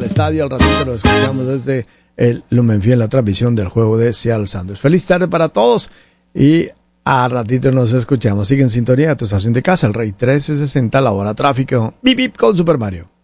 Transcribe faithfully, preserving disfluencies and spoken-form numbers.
estadio. Al ratito lo escuchamos desde el Lumenfiel, la transmisión del juego de Seattle Sounders. Feliz tarde para todos y a ratito nos escuchamos. Sigue en sintonía de tu estación de casa, el Rey trece sesenta, la hora tráfico. Bip, bip con Super Mario.